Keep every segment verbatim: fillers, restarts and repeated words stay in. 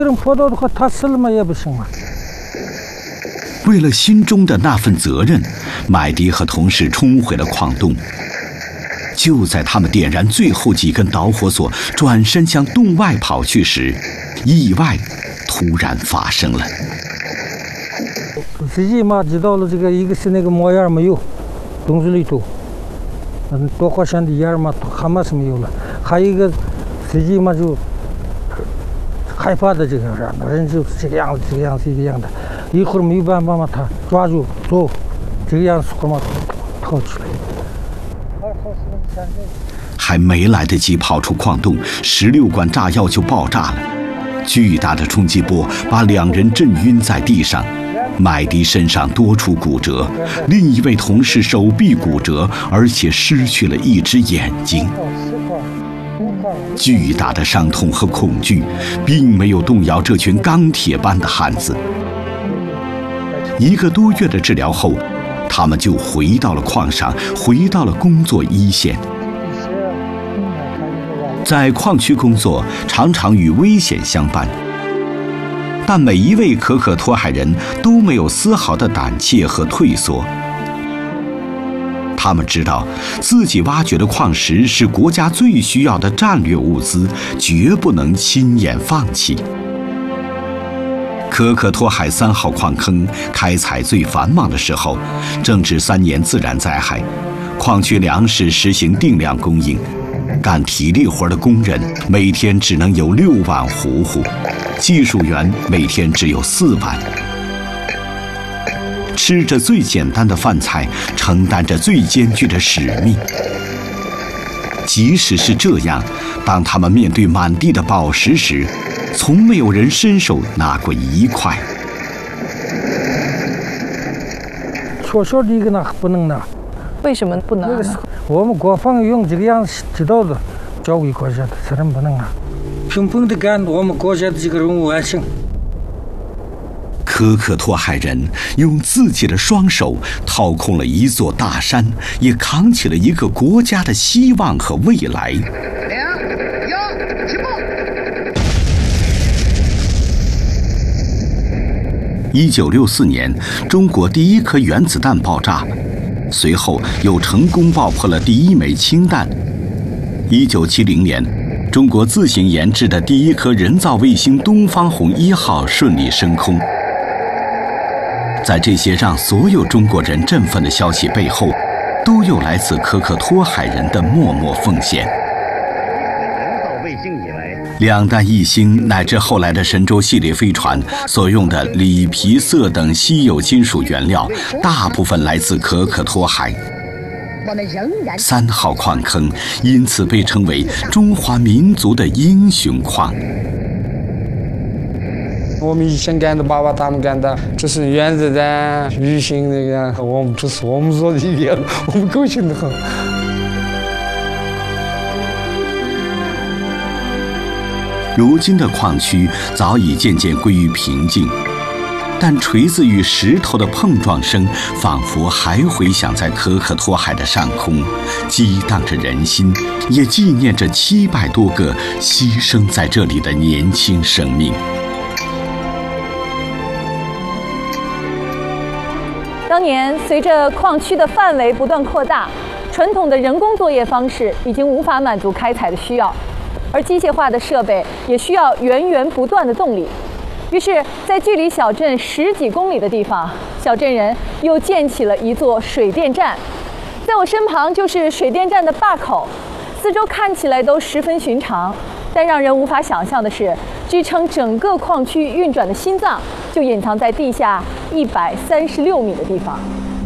为了心中的那份责任，麦迪和同事冲回了矿洞。就在他们点燃最后几根导火索，转身向洞外跑去时，意外突然发生了。 司机嘛知道了，这个一个是那个冒烟没有，洞子里头，嗯，多火山的烟嘛还嘛是没有了，还有一个司机嘛就害怕的这个人，人就是这个样子，这个样子，这个样子，一会儿没有办法嘛，他抓住走，这个样子后嘛跑出来。 还没来得及跑出矿洞，十六管炸药就爆炸了。巨大的冲击波把两人震晕在地上，麦迪身上多处骨折，另一位同事手臂骨折，而且失去了一只眼睛。巨大的伤痛和恐惧并没有动摇这群钢铁般的汉子。一个多月的治疗后，他们就回到了矿上，回到了工作一线。在矿区工作常常与危险相伴，但每一位可可托海人都没有丝毫的胆怯和退缩。他们知道自己挖掘的矿石是国家最需要的战略物资，绝不能轻言放弃。可可托海三号矿坑开采最繁忙的时候，正值三年自然灾害，矿区粮食实行定量供应，干体力活的工人每天只能有六碗糊糊，技术员每天只有四碗。吃着最简单的饭菜，承担着最艰巨的使命。即使是这样，当他们面对满地的宝石时，从没有人伸手拿过一块。 小小的一个拿不能拿， 为什么不能拿？ 我们国防用这个样子知道的，交给国家的，自然不能拿。平衡的干我们国家的这个任务完成。 可可托海人用自己的双手掏空了一座大山，也扛起了一个国家的希望和未来。两一起步。一九六四年，中国第一颗原子弹爆炸，随后又成功爆破了第一枚氢弹。一九七零年，中国自行研制的第一颗人造卫星东方红一号顺利升空。在这些让所有中国人振奋的消息背后，都有来自可可托海人的默默奉献。两弹一星乃至后来的神舟系列飞船所用的锂、铍、铯等稀有金属原料，大部分来自可可托海。三号矿坑因此被称为中华民族的英雄矿。 我们以前干的，爸爸他们干的，这是原子弹、鱼星那个，我们这是我们做的一点，我们高兴得很。 如今的矿区早已渐渐归于平静，但锤子与石头的碰撞声仿佛还回响在可可托海的上空，激荡着人心，也纪念着七百多个牺牲在这里的年轻生命。 当年随着矿区的范围不断扩大，传统的人工作业方式已经无法满足开采的需要，而机械化的设备也需要源源不断的动力。于是，在距离小镇十几公里的地方，小镇人又建起了一座水电站。在我身旁就是水电站的坝口，四周看起来都十分寻常，但让人无法想象的是，支撑整个矿区运转的心脏就隐藏在地下一百三十六米的地方。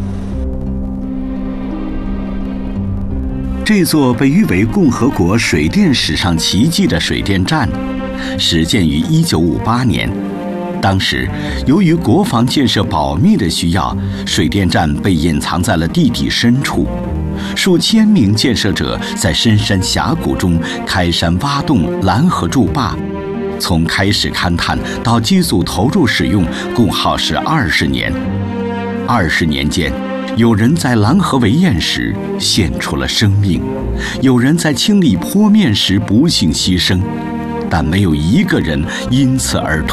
这座被誉为共和国水电史上奇迹的水电站，始建于一九五八年。当时，由于国防建设保密的需要，水电站被隐藏在了地底深处。数千名建设者在深山峡谷中开山挖洞、拦河筑坝，从开始勘探到机组投入使用，共耗时二十年。二十年间，有人在拦河围堰时献出了生命，有人在清理坡面时不幸牺牲，但没有一个人因此而